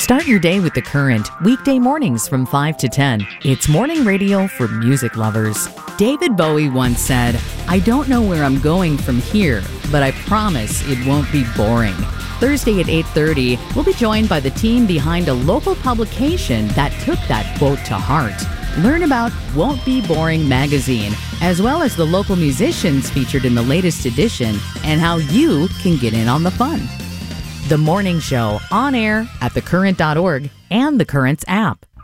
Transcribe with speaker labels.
Speaker 1: Start your day with The Current, weekday mornings from 5 to 10. It's morning radio for music lovers. David Bowie once said, "I don't know where I'm going from here, but I promise it won't be boring." Thursday at 8:30, we'll be joined by the team behind a local publication that took that quote to heart. Learn about Won't Be Boring magazine, as well as the local musicians featured in the latest edition and how you can get in on the fun. The Morning Show, on air at thecurrent.org and The Current's app.